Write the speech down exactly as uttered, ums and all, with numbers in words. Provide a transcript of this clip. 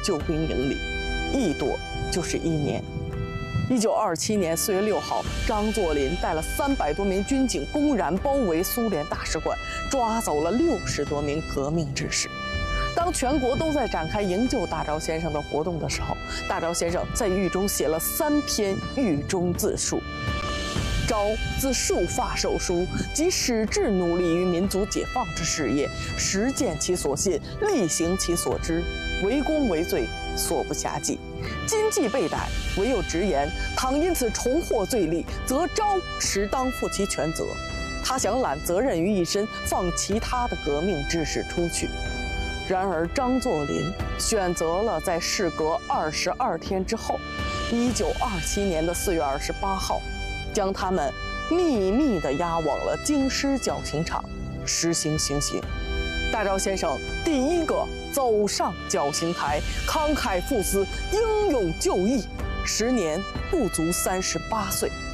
救兵营里，一躲就是一年。一九二七年四月六号，张作霖带了三百多名军警公然包围苏联大使馆，抓走了六十多名革命志士。当全国都在展开营救大钊先生的活动的时候，大钊先生在狱中写了三篇狱中自述。钊自束发受书，即矢志努力于民族解放之事业，实践其所信，力行其所知，为公为罪，所不暇计。今既被逮，唯有直言，倘因此重获罪力，则钊实当负其全责。他想揽责任于一身，放其他的革命志士出去。然而张作霖选择了在事隔二十二天之后，一九二七年的四月二十八号，将他们秘密地押往了京师绞刑场实行行刑。大钊先生第一个走上绞刑台，慷慨赴死，英勇就义，时年不足三十八岁。